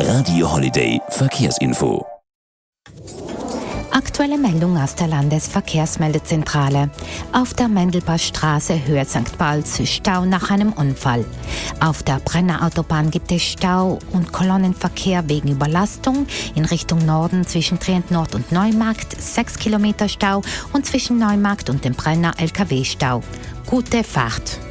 Radio Holiday Verkehrsinfo. Aktuelle Meldung aus der Landesverkehrsmeldezentrale. Auf der Mendelbachstraße Höhe St. Balz Stau nach einem Unfall. Auf der Brenner Autobahn gibt es Stau und Kolonnenverkehr wegen Überlastung. In Richtung Norden zwischen Trient Nord und Neumarkt 6 Kilometer Stau und zwischen Neumarkt und dem Brenner LKW-Stau. Gute Fahrt!